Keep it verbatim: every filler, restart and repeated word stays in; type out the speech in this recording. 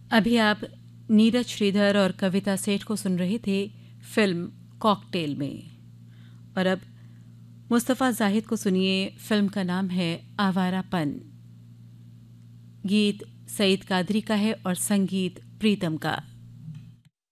अभी आप नीरज श्रीधर और कविता सेठ को सुन रहे थे फिल्म कॉकटेल में। और अब मुस्तफ़ा जाहिद को सुनिए। फिल्म का नाम है आवारापन। गीत सईद कादरी का है और संगीत प्रीतम का।